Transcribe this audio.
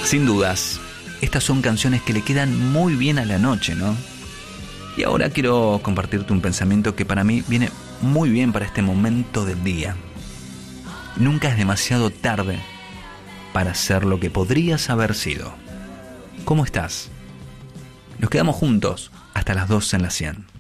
Sin dudas, estas son canciones que le quedan muy bien a la noche, ¿no? Y ahora quiero compartirte un pensamiento que para mí viene muy bien para este momento del día. Nunca es demasiado tarde para ser lo que podrías haber sido. ¿Cómo estás? Nos quedamos juntos hasta las 12 en la 100.